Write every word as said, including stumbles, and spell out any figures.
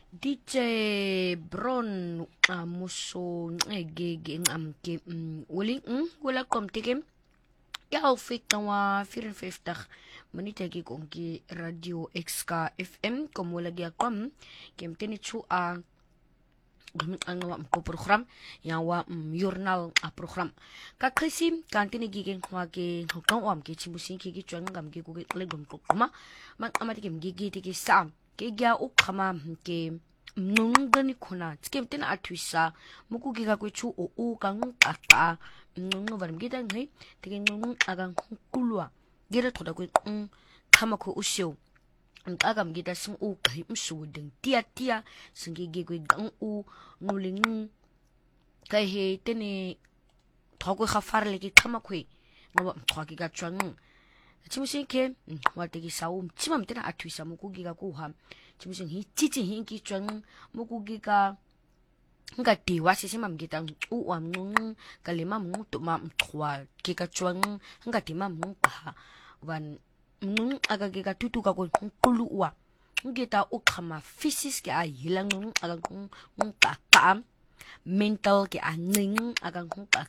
D J Bron amuso ngeke ngamke wali wala komtike ya ufika wa vierentachtig minute ke konki radio X K F M como lagi akwam kem teni chu a ang wa ko program ya wa journal a program ka krisi kan teni gigen kwa ke hokang wam ke chimusin ke gi chwang ngam ke ko ke le dom ko ma man amati kem gigi tiki sa ke gya u khama ke nungani khona kem teni atwisa muku giga ko chu o u kang ata nungu barim gidan ngai tiki nungu agang kulwa gira thoda ko khama ko usyo agam gida sing u kai msu ding tia tia singi gi ko gang u nuling kai he teni thogo khafar le ki khama khoi ngaba thogi ga chwang chimusin ke wate gi saum chimam tena atwisa muku giga ko ham chimusin hi chichi hi ki chwang muku giga nga tiwa si simam gita u am ngung kalima mu to mam thwa ki ka chwang nga timam mu pa wan ngung aga giga tutu ka ko kulu wa ngita u khama physics ke a hilang ngung aga ngung ka ka mental ke a ning aga ngung ka